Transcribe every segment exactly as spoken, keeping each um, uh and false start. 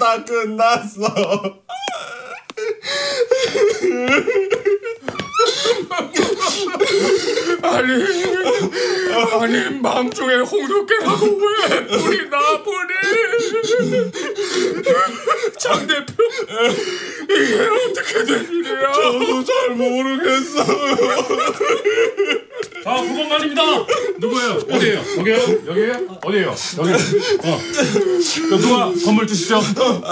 다 끝났어. 아니, 아니 밤중에 홍두깨라고 왜 불이 나 불이? 장 대표, 이게 어떻게 된 일이야? 저도 잘 모르겠어요. 자, 구번만입니다. 누구예요? 어디예요? 여기요? 여기요? 어디예요? 여기. 어. 누가 건물 주시죠?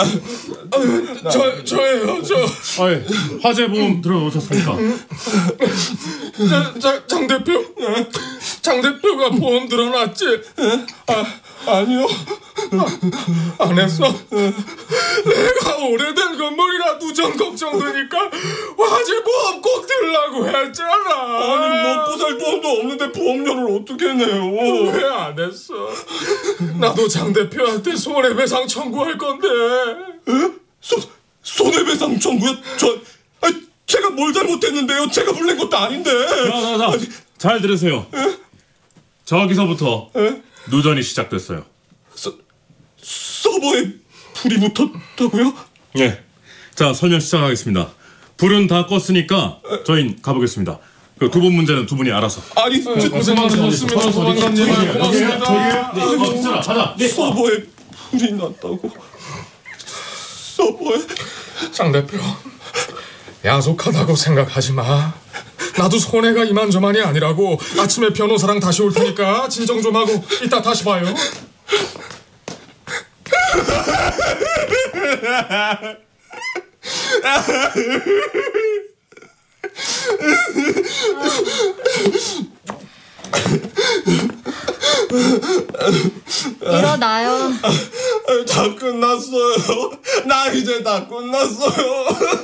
저 저예요, 저. 아, 예. 화재 보험 들어오셨습니까? 장, 장 대표, 장 대표가 보험 들어놨지? 아, 아니요. 아, 안 했어. 내가 오래된 건물이라 좀 걱정되니까 화재 보험 꼭 들라고 했잖아. 아니 먹고 살 돈도 없는데 보험료를 어떻게 내요? 왜 안 했어? 나도 장 대표한테 손해배상 청구할 건데. 에? 손 손해배상 청구요? 저 아, 제가 뭘 잘못했는데요? 제가 불낸 것도 아닌데. 자, 자, 자. 잘 들으세요. 에? 저기서부터 에? 누전이 시작됐어요. 서, 서버에 불이 붙었다고요? 예. 자, 설명 시작하겠습니다. 불은 다 껐으니까 저희는 가보겠습니다. 그 두 분 문제는 두 분이 알아서. 아니 저, 고생 많으셨습니다, 소방관님. 고맙습니다. 네, 어, 괜찮아. 가자. 네. 서버에 불이 났다고. 서버에. 장 대표, 야속하다고 생각하지 마. 나도 손해가 이만저만이 아니라고. 아침에 변호사랑 다시 올 테니까 진정 좀 하고 이따 다시 봐요. 일어나요. 다 끝났어요. 나 이제 다 끝났어요.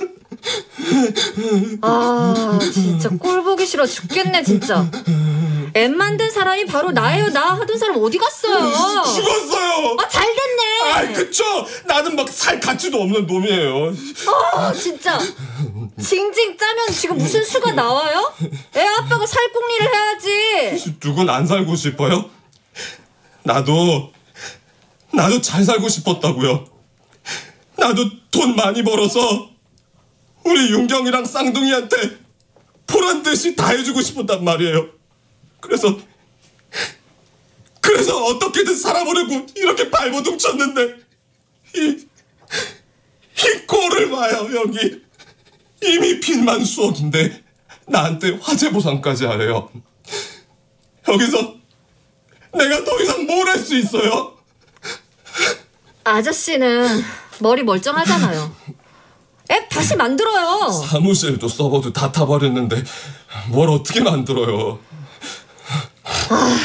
아, 진짜 꼴 보기 싫어 죽겠네 진짜. 애 만든 사람이 바로 나예요 나 하던 사람 어디 갔어요? 죽었어요. 아, 잘 됐네. 아이 그쵸. 나는 막 살 가치도 없는 놈이에요. 아, 진짜 징징 짜면 지금 무슨 수가 나와요? 애 아빠가 살궁리를 해야지. 누군 안 살고 싶어요? 나도 나도 잘 살고 싶었다고요. 나도 돈 많이 벌어서 우리 윤경이랑 쌍둥이한테 보란 듯이 다 해주고 싶었단 말이에요. 그래서 그래서 어떻게든 살아보려고 이렇게 발버둥 쳤는데 이, 이 꼴을 봐요. 여기 이미 빚만 수억인데 나한테 화재 보상까지 하래요. 여기서 내가 더 이상 뭘 할 수 있어요? 아저씨는 머리 멀쩡하잖아요. 앱 다시 만들어요. 사무실도 서버도 다 타버렸는데 뭘 어떻게 만들어요? 아,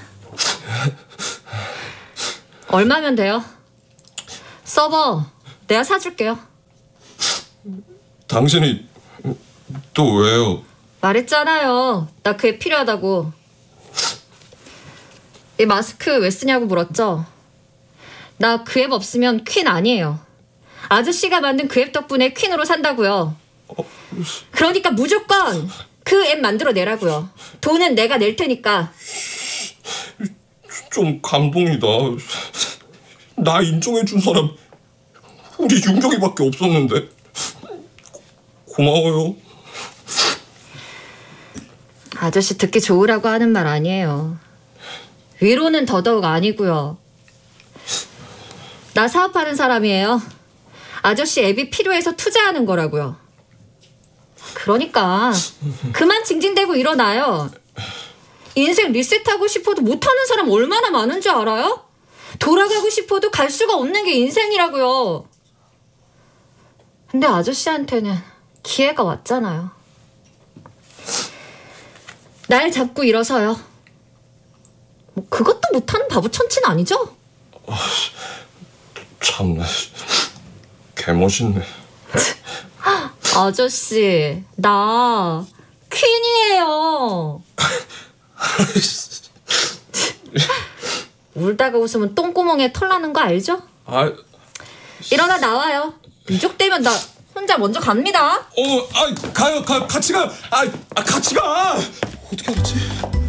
얼마면 돼요? 서버 내가 사줄게요. 당신이 또 왜요? 말했잖아요. 나 그 앱 필요하다고. 이 마스크 왜 쓰냐고 물었죠? 나 그 앱 없으면 퀸 아니에요. 아저씨가 만든 그 앱 덕분에 퀸으로 산다고요. 그러니까 무조건 그 앱 만들어내라고요. 돈은 내가 낼 테니까. 좀 감동이다. 나 인정해준 사람 우리 윤경이밖에 없었는데. 고마워요. 아저씨 듣기 좋으라고 하는 말 아니에요. 위로는 더더욱 아니고요. 나 사업하는 사람이에요. 아저씨 앱이 필요해서 투자하는 거라고요. 그러니까 그만 징징대고 일어나요. 인생 리셋하고 싶어도 못하는 사람 얼마나 많은 줄 알아요? 돌아가고 싶어도 갈 수가 없는 게 인생이라고요. 근데 아저씨한테는 기회가 왔잖아요. 날 잡고 일어서요. 뭐 그것도 못하는 바보 천치는 아니죠? 참나 개멋있네. 아저씨 나 퀸이에요. 울다가 웃으면 똥구멍에 털 나는 거 알죠? 아, 일어나 나와요. 미적되면 나 혼자 먼저 갑니다. 어, 아, 가요, 가, 같이 가. 아, 아, 같이 가. 어떻게 알았지?